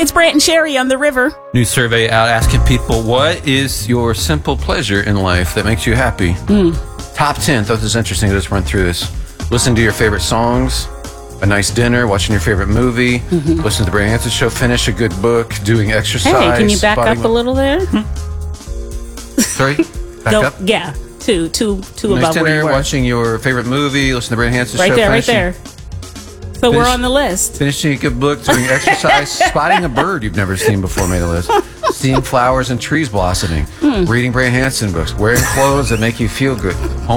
It's Brant and Sherry on the river. New survey out asking people, what is your simple pleasure in life that makes you happy? Top 10. Thought this was interesting to just run through this. Listen to your favorite songs, a nice dinner, watching your favorite movie, listen to the Brant Hanson Show, finish a good book, doing exercise. Hey, can you back up a little there? Sorry? Back up? Yeah, two Nice above where dinner, you were. watching your favorite movie, listen to the Brant Hanson Show. Right there. So we're on the list. Finishing a good book, doing exercise, spotting a bird you've never seen before made a list. Seeing flowers and trees blossoming, reading Brant Hanson books, wearing clothes that make you feel good,